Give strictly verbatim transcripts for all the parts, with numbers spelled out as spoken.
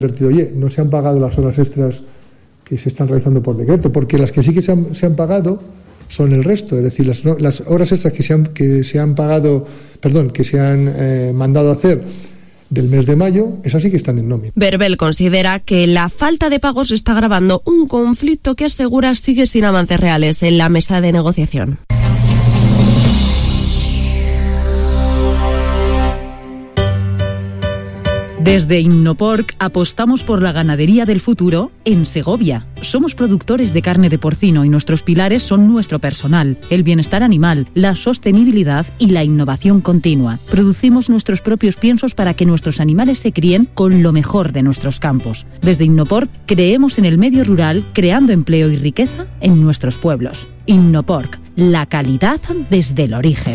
Oye, no se han pagado las horas extras que se están realizando por decreto, porque las que sí que se han, se han pagado son el resto, es decir, las, las horas extras que se han, que se han pagado, perdón, que se han eh, mandado a hacer del mes de mayo, esas sí que están en nómina. Berbel considera que la falta de pagos está agravando un conflicto que asegura sigue sin avances reales en la mesa de negociación. Desde Innoporc apostamos por la ganadería del futuro en Segovia. Somos productores de carne de porcino y nuestros pilares son nuestro personal, el bienestar animal, la sostenibilidad y la innovación continua. Producimos nuestros propios piensos para que nuestros animales se críen con lo mejor de nuestros campos. Desde Innoporc creemos en el medio rural, creando empleo y riqueza en nuestros pueblos. Innoporc, la calidad desde el origen.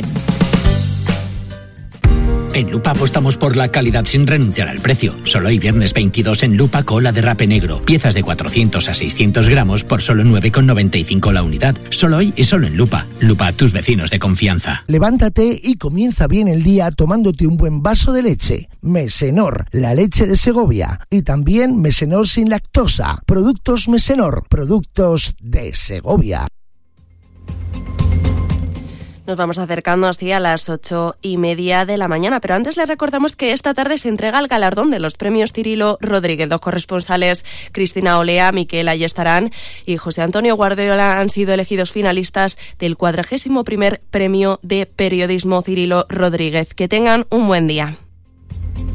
En Lupa apostamos por la calidad sin renunciar al precio. Solo hoy viernes veintidós en Lupa cola de rape negro. Piezas de cuatrocientos a seiscientos gramos por solo nueve con noventa y cinco la unidad. Solo hoy y solo en Lupa. Lupa, tus vecinos de confianza. Levántate y comienza bien el día tomándote un buen vaso de leche. Mesenor, la leche de Segovia. Y también Mesenor sin lactosa. Productos Mesenor, productos de Segovia. Nos vamos acercando así a las ocho y media de la mañana, pero antes les recordamos que esta tarde se entrega el galardón de los premios Cirilo Rodríguez. Dos corresponsales, Cristina Olea, Miquel Ayestarán y José Antonio Guardiola, han sido elegidos finalistas del cuadragésimo primer premio de periodismo Cirilo Rodríguez. Que tengan un buen día.